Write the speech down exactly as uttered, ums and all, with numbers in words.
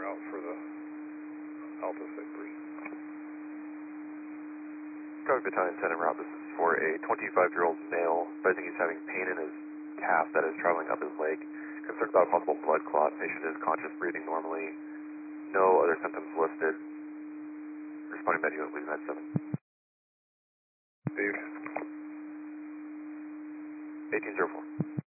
out for the Alpha Cypress. Cover Battalion ten en route. This is for a twenty-five-year-old male. Advising he's having pain in his calf that is traveling up his leg. Concerned about a possible blood clot. Patient is conscious, breathing normally. No other symptoms listed. Responding med unit, leaving med seven. Steve. eighteen zero four.